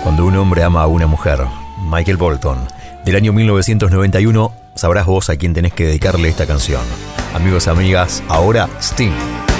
Cuando un hombre ama a una mujer, Michael Bolton, del año 1991, sabrás vos a quién tenés que dedicarle esta canción. Amigos, amigas, ahora Sting.